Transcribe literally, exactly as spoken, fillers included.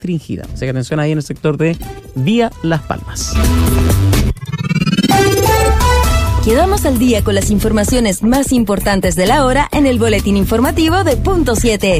restringida. Así que atención ahí en el sector de Vía Las Palmas. Quedamos al día con las informaciones más importantes de la hora en el boletín informativo de Punto siete.